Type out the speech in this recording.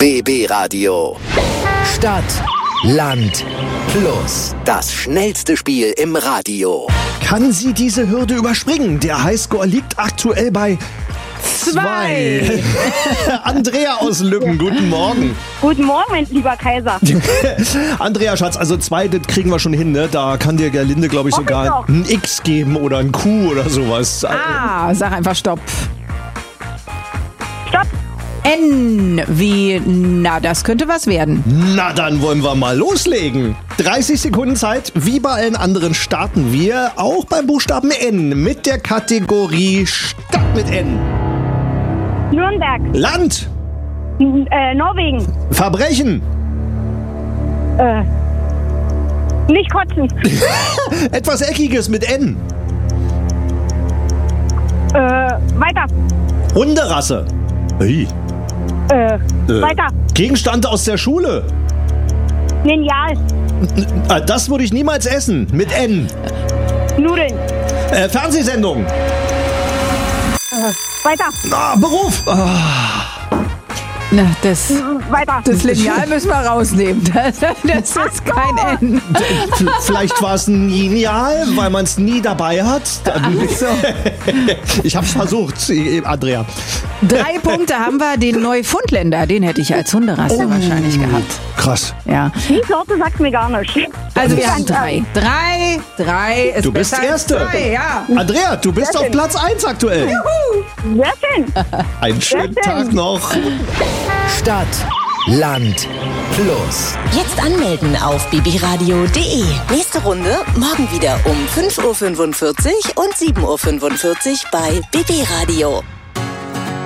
BB Radio. Stadt, Land, Fluss. Das schnellste Spiel im Radio. Kann sie diese Hürde überspringen? Der Highscore liegt aktuell bei 2. Andrea aus Lücken, guten Morgen. Guten Morgen, mein lieber Kaiser. Andrea, Schatz, also 2, das kriegen wir schon hin, ne? Da kann dir Gerlinde, glaube ich, sogar ein X geben oder ein Q oder sowas. Sag einfach Stopp. Stopp. N wie, na, das könnte was werden. Na, dann wollen wir mal loslegen. 30 Sekunden Zeit. Wie bei allen anderen starten wir auch beim Buchstaben N mit der Kategorie Stadt mit N. Nürnberg. Land. Norwegen. Verbrechen. Nicht kotzen. Etwas Eckiges mit N. Weiter. Hunderasse. Hey. Weiter. Gegenstand aus der Schule. Lineal. Das würde ich niemals essen. Mit N. Nudeln. Fernsehsendung. Weiter. Beruf. Na, das Weiter. Lineal müssen wir rausnehmen. Das ist kein N. Vielleicht war es ein Lineal, weil man es nie dabei hat. Ich hab's versucht, Andrea. 3 Punkte haben wir. Den Neufundländer, den hätte ich als Hunderasse wahrscheinlich gehabt. Krass. Ja. Die Sorte sagt mir gar nichts. Also wir haben 3. 3 ist Du bist besser als Erste. 2, ja. Andrea, du bist auf Platz 1 aktuell. Sehr schön. Einen schönen Sehr schön. Tag noch. Stadt, Land, Fluss. Jetzt anmelden auf bbradio.de. Nächste Runde morgen wieder um 5.45 Uhr und 7.45 Uhr bei BB Radio.